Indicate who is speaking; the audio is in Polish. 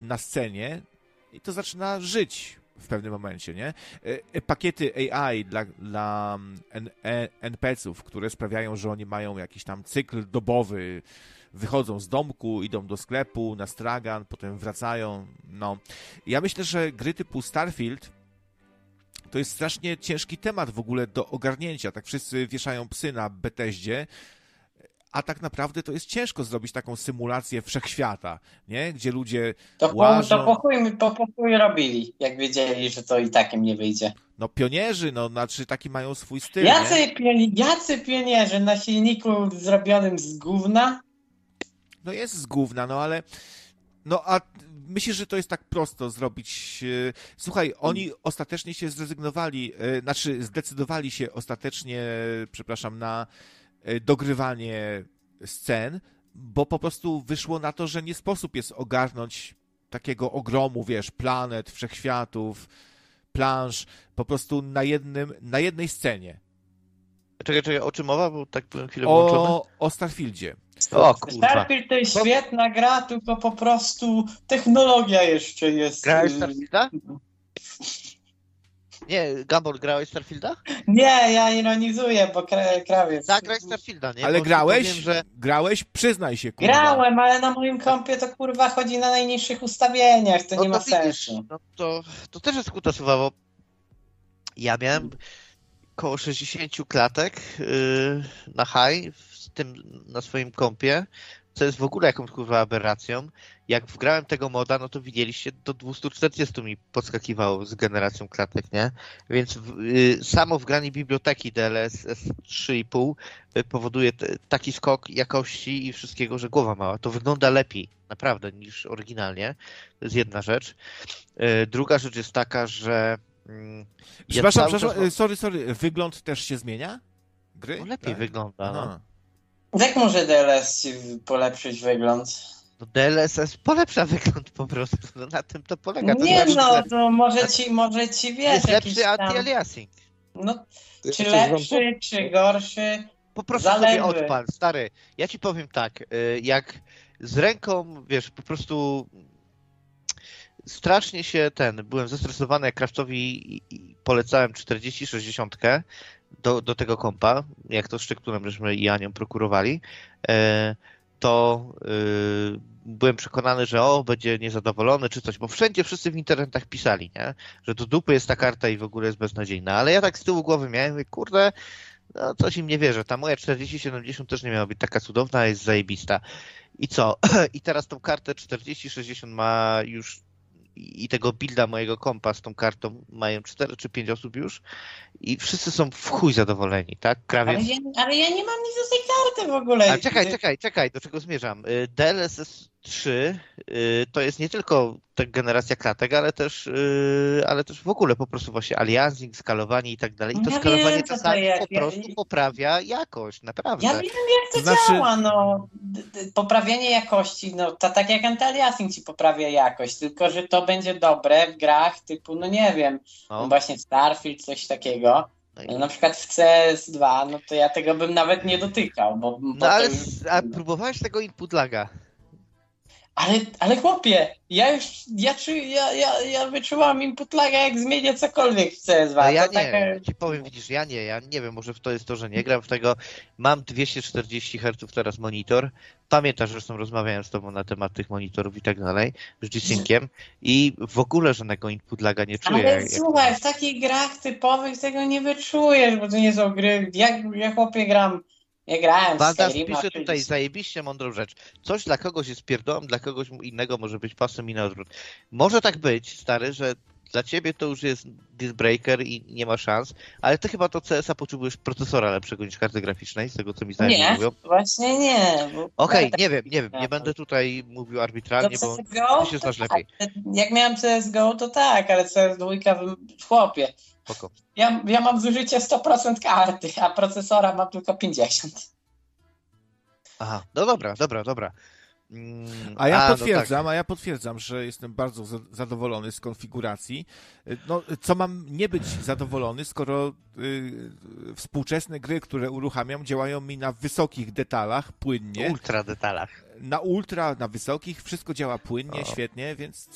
Speaker 1: na scenie i to zaczyna żyć w pewnym momencie, nie? Pakiety AI dla NPC-ów, które sprawiają, że oni mają jakiś tam cykl dobowy, wychodzą z domku, idą do sklepu, na stragan, potem wracają, no. Ja myślę, że gry typu Starfield to jest strasznie ciężki temat w ogóle do ogarnięcia. Tak wszyscy wieszają psy na Bethesdzie, a tak naprawdę to jest ciężko zrobić taką symulację wszechświata, nie? Gdzie ludzie łażą...
Speaker 2: To po chuj robili, jak wiedzieli, że to i tak im nie wyjdzie.
Speaker 1: No pionierzy, no znaczy taki mają swój styl,
Speaker 2: Jacy pionierzy na silniku zrobionym z gówna?
Speaker 1: No jest z gówna, no ale... No a myślę, że to jest tak prosto zrobić. Słuchaj, oni ostatecznie się zdecydowali się ostatecznie, przepraszam, na dogrywanie scen, bo po prostu wyszło na to, że nie sposób jest ogarnąć takiego ogromu, wiesz, planet, wszechświatów, planż, po prostu na jednej scenie.
Speaker 3: Czekaj, o czym mowa? Bo tak byłem chwilę włączony.
Speaker 1: O Starfieldzie.
Speaker 3: O kurwa.
Speaker 2: Starfield to jest świetna gra, tylko po prostu technologia jeszcze jest...
Speaker 3: Grałeś Starfielda? Nie, Gambol, grałeś Starfielda?
Speaker 2: Nie, ja ironizuję, bo krawiec.
Speaker 3: Tak, grałeś Starfielda, nie?
Speaker 1: Ale
Speaker 3: bo
Speaker 1: grałeś?
Speaker 3: Powiem, że...
Speaker 1: Grałeś? Przyznaj się, kurwa.
Speaker 2: Grałem, ale na moim kompie to kurwa chodzi na najniższych ustawieniach, to nie ma sensu.
Speaker 3: No to też jest kutasuwa, bo ja miałem około 60 klatek na high, w tym na swoim kompie, co jest w ogóle jakąś kurwa aberracją. Jak wgrałem tego moda, no to widzieliście, do 240 mi podskakiwało z generacją klatek, nie? Więc samo wgranie biblioteki DLSS 3,5 powoduje taki skok jakości i wszystkiego, że głowa mała. To wygląda lepiej, naprawdę, niż oryginalnie. To jest jedna rzecz. Druga rzecz jest taka, że...
Speaker 1: Przepraszam, sorry, wygląd też się zmienia? Gry?
Speaker 3: No lepiej wygląda, no.
Speaker 2: Jak może DLS ci polepszyć wygląd?
Speaker 3: No DLSS polepsza wygląd po prostu, no na tym to polega. To
Speaker 2: nie no, to może ci wiesz,
Speaker 3: jest lepszy anti-aliasing.
Speaker 2: No, czy lepszy, czy gorszy?
Speaker 3: Po prostu sobie odpal, stary. Ja ci powiem tak, jak z ręką, wiesz, po prostu strasznie się byłem zestresowany, jak Kraftowi polecałem 4060 do tego kompa, jak to z Szczektunem żeśmy i Anią prokurowali, to byłem przekonany, że będzie niezadowolony czy coś, bo wszyscy w internetach pisali, nie? Że do dupy jest ta karta i w ogóle jest beznadziejna, ale ja tak z tyłu głowy miałem, kurde, no coś im nie wierzę, ta moja 4070 też nie miała być taka cudowna, jest zajebista. I co? I teraz tą kartę 4060 ma już i tego builda mojego kompa z tą kartą mają 4 czy 5 osób już i wszyscy są w chuj zadowoleni, tak? Krawiec...
Speaker 2: Ale ja nie mam nic do tej karty w ogóle.
Speaker 3: Ale czekaj, do czego zmierzam? DLSS 3 to jest nie tylko ta generacja klatek, ale też w ogóle po prostu właśnie aliasing, skalowanie i tak dalej. I to skalowanie czasami po prostu poprawia jakość, naprawdę.
Speaker 2: Ja wiem, jak to działa, no. Poprawianie jakości, no to tak jak anti-aliasing ci poprawia jakość, tylko że to będzie dobre w grach typu, no nie wiem, właśnie Starfield, coś takiego. Na przykład w CS2, no to ja tego bym nawet nie dotykał, bo
Speaker 3: ale próbowałeś tego input laga?
Speaker 2: Ale chłopie, ja wyczułam input laga, jak zmienię cokolwiek w CS2.
Speaker 3: No ja ci powiem, widzisz, ja nie wiem, może to jest to, że nie gram w tego. Mam 240 Hz teraz monitor. Pamiętasz, zresztą rozmawiałem z tobą na temat tych monitorów i tak dalej, z G-Synciem i w ogóle żadnego input laga nie czuję.
Speaker 2: Ale słuchaj, w takich grach typowych tego nie wyczujesz, bo to nie są gry. Ja chłopie gram. Ja grałem w Skyrim.
Speaker 3: Pisze tutaj zajebiście mądrą rzecz. Coś dla kogoś jest pierdołem, dla kogoś innego może być pasem i na odwrót. Może tak być, stary, że dla ciebie to już jest deal breaker i nie ma szans, ale ty chyba do CS-a potrzebujesz procesora lepszego niż karty graficznej, z tego co mi znajomi mówią.
Speaker 2: Właśnie nie.
Speaker 3: Okej, nie wiem, nie będę tutaj mówił arbitralnie, bo ty się znasz lepiej.
Speaker 2: Jak miałem CSGO, to tak, ale CS2 w chłopie.
Speaker 3: Spoko.
Speaker 2: Ja mam zużycie 100% karty, a procesora mam tylko 50%.
Speaker 3: Aha, no dobra.
Speaker 1: A ja potwierdzam, że jestem bardzo zadowolony z konfiguracji. No, co mam nie być zadowolony, skoro współczesne gry, które uruchamiam, działają mi na wysokich detalach, płynnie.
Speaker 3: Ultra detalach.
Speaker 1: Na wysokich, wszystko działa płynnie, świetnie, więc